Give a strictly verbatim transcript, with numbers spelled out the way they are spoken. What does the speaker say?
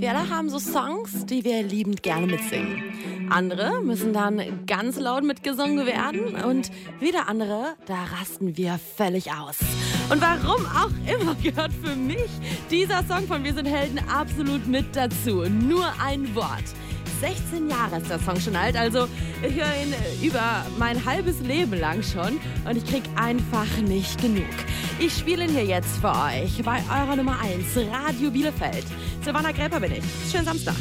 wir alle haben so Songs, die wir liebend gerne mitsingen. Andere müssen dann ganz laut mitgesungen werden und wieder andere, da rasten wir völlig aus. Und warum auch immer gehört für mich dieser Song von Wir sind Helden absolut mit dazu. Nur ein Wort. sechzehn Jahre ist der Song schon alt, also ich höre ihn über mein halbes Leben lang schon und ich krieg einfach nicht genug. Ich spiele ihn hier jetzt für euch bei eurer Nummer eins, Radio Bielefeld. Silvana Gräper bin ich. Schönen Samstag.